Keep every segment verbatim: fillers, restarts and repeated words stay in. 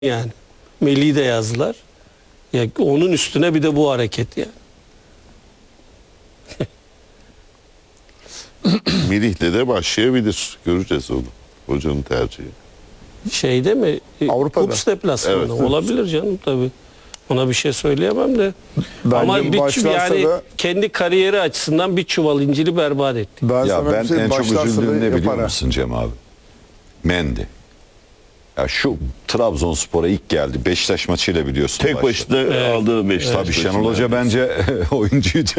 yani. Melih'i de yazdılar. Ya onun üstüne bir de bu hareket yani. Melih'le de başlayabilir. Göreceğiz onu. Hocanın tercihi. Şeyde mi? Avrupa'da. Kups deplasmanında. Evet. Olabilir canım tabii. Ona bir şey söyleyemem de. Bence Ama bir, başlarsa yani da- kendi kariyeri açısından bir çuval inciri berbat etti. Ben, Ya sana ben bir şey en çok başlarsa da üzüldüğüm ne biliyor yapar ha. musun Cem abi? Mendy. Ya şu Trabzonspor'a ilk geldi. Beşiktaş maçıyla biliyorsun. Tek başladı. başına aldığı Beşiktaş. Tabii Şenol maçı Hoca neredeyse. bence oyuncuydu.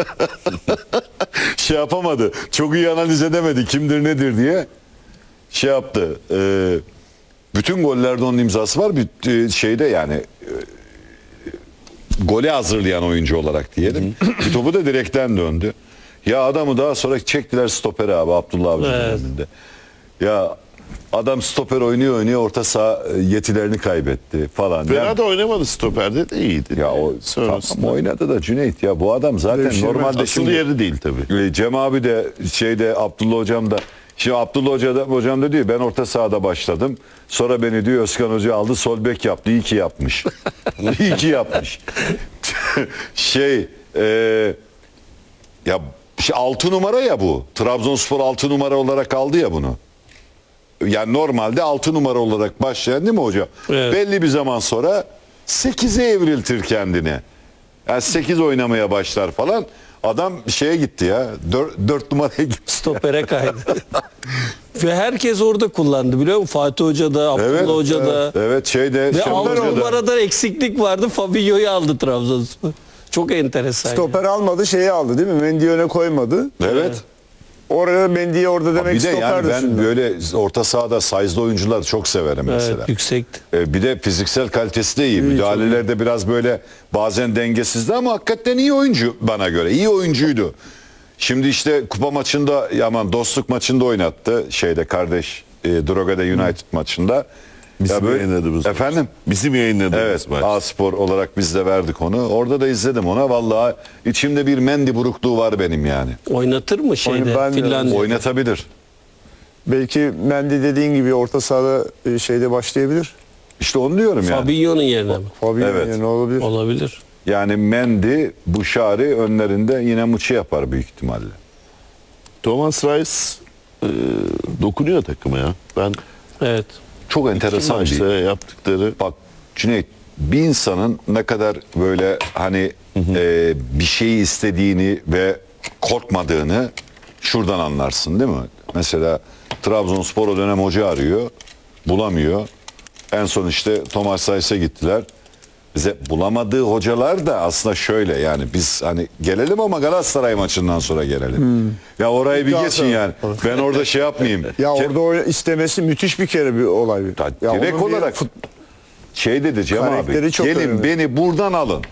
şey yapamadı. Çok iyi analiz edemedi. Kimdir nedir diye. Şey yaptı. E, bütün gollerde onun imzası var. Bir e, şeyde yani e, gole hazırlayan oyuncu olarak diyelim. Bir topu da direkten döndü. Ya adamı daha sonra çektiler stopere abi Abdullah Avcı'nın Evet. önünde. Ya adam stoper oynuyor oynuyor orta saha yetilerini kaybetti falan. Fena Ya, da oynamadı stoperde de iyiydi. ya o sonrasında. tamam, oynadı da Cüneyt ya bu adam zaten Devşirme. normalde Asıl şimdi yeri değil tabii. e, Cem abi de şeyde Abdullah hocam da şimdi Abdullah Hoca da, hocam da diyor ben orta sahada başladım. Sonra beni diyor Özkan Hoca aldı sol bek yaptı. İyi ki yapmış. İyi ki yapmış. şey e, ya şey, altı numara ya bu. Trabzonspor altı numara olarak aldı ya bunu. Yani normalde altı numara olarak başlayan değil mi hocam? Evet. Belli bir zaman sonra sekize evriltir kendini. Yani sekiz oynamaya başlar falan. Adam şeye gitti ya. dört numaraya gitti. Stopere kaydı. Ve herkes orada kullandı biliyor musun? Fatih Hoca da, Abdullah Evet, Hoca da. Evet şeyde Ve Şenol altı Hoca da. numarada eksiklik vardı. Fabinho'yu aldı Trabzonspor. Çok enteresan. Stoper almadı, şeyi aldı değil mi? Mendy'yi öne koymadı. Evet. Oraya Mendy'yi orada demek Bir de stoper yani ben düşündü. böyle orta sahada size'lı oyuncuları çok severim mesela. Evet, yüksekti. Ee, bir de fiziksel kalitesi de iyi. Müdahalelerde biraz böyle bazen dengesizdi ama hakikaten iyi oyuncu bana göre. İyi oyuncuydu. Şimdi işte kupa maçında aman dostluk maçında oynattı. Şeyde kardeş e, Drogada United maçında. Bizim Ya böyle- yayınladığımız maç. Efendim? Bizim yayınladığımız Evet, maç. A-Spor olarak biz de verdik onu. Orada da izledim ona. Vallahi içimde bir Mendy burukluğu var benim yani. Oynatır mı şeyde? ben de- Finlandiya. Oynatabilir. Belki Mendy dediğin gibi orta sahada e, şeyde başlayabilir. İşte onu diyorum yani. Fabinho'nun yerine mi? Fabinho Evet. yani olabilir. Olabilir. Yani Mendy, Buşari önlerinde yine Muçi yapar büyük ihtimalle. Thomas Rice e, dokunuyor takıma ya. Ben Evet. Çok enteresan maçta bir. yaptıkları Bak Cüneyt, bir insanın ne kadar böyle hani e, bir şeyi istediğini ve korkmadığını şuradan anlarsın değil mi? Mesela Trabzonspor o dönem hoca arıyor, bulamıyor. En son işte Thomas Rice'e gittiler. Bize bulamadığı hocalar da aslında şöyle yani biz hani gelelim ama Galatasaray maçından sonra gelelim. Ya orayı bir Daha geçin sonra. yani. Ben orada şey yapmayayım. Ya Ke- orada o istemesi müthiş bir kere bir olay. Ya Ya direkt onun bir olarak fut- şey dedi Cem Karakteri abi çok gelin önemli. beni buradan alın.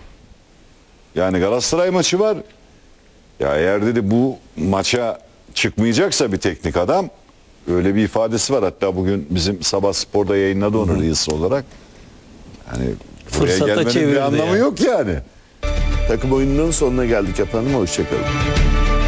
Yani Galatasaray maçı var. Ya eğer dedi bu maça çıkmayacaksa bir teknik adam öyle bir ifadesi var. Hatta bugün bizim Sabah Spor'da yayınladı onu Reels olarak. Yani buraya Fırsata gelmenin bir çevirdi anlamı yani. yok yani. takım oyununun sonuna geldik efendim. Hoşçakalın.